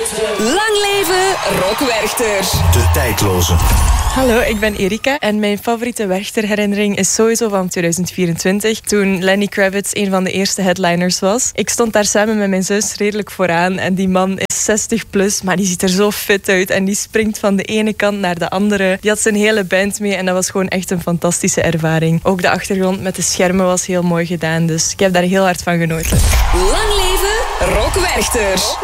Lang leven Rock Werchter. De tijdloze. Hallo, ik ben Erika en mijn favoriete Werchter-herinnering is sowieso van 2024, toen Lenny Kravitz een van de eerste headliners was. Ik stond daar samen met mijn zus redelijk vooraan en die man is 60 plus, maar die ziet er zo fit uit en die springt van de ene kant naar de andere. Die had zijn hele band mee en dat was gewoon echt een fantastische ervaring. Ook de achtergrond met de schermen was heel mooi gedaan, dus ik heb daar heel hard van genoten. Lang leven Rock Werchter.